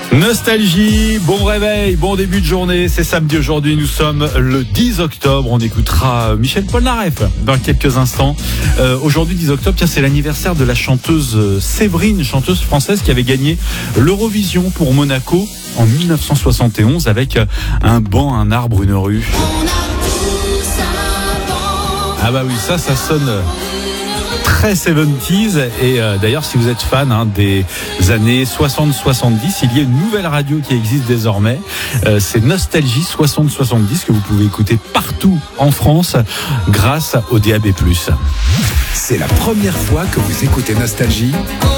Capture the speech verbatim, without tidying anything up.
Nostalgie, bon réveil, bon début de journée, c'est samedi aujourd'hui, nous sommes le dix octobre, on écoutera Michel Polnareff dans quelques instants. Euh, aujourd'hui dix octobre, tiens, c'est l'anniversaire de la chanteuse Séverine, chanteuse française qui avait gagné l'Eurovision pour Monaco en dix-neuf cent soixante et onze avec un banc, un arbre, une rue. Ah bah oui, ça, ça sonne très soixante-dix et euh, d'ailleurs si vous êtes fan hein, des années soixante soixante-dix, il y a une nouvelle radio qui existe désormais, euh, c'est Nostalgie soixante soixante-dix que vous pouvez écouter partout en France grâce au D A B plus. C'est la première fois que vous écoutez Nostalgie.